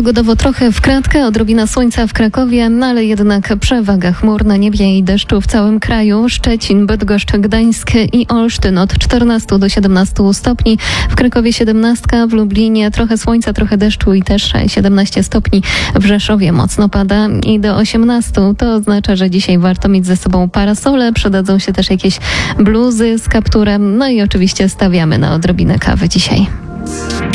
Pogodowo trochę w kratkę, odrobina słońca w Krakowie, ale jednak przewaga chmur na niebie i deszczu w całym kraju. Szczecin, Bydgoszcz, Gdańsk i Olsztyn od 14 do 17 stopni. W Krakowie 17, w Lublinie trochę słońca, trochę deszczu i też 17 stopni. W Rzeszowie mocno pada i do 18. To oznacza, że dzisiaj warto mieć ze sobą parasole, przydadzą się też jakieś bluzy z kapturem. No i oczywiście stawiamy na odrobinę kawy dzisiaj.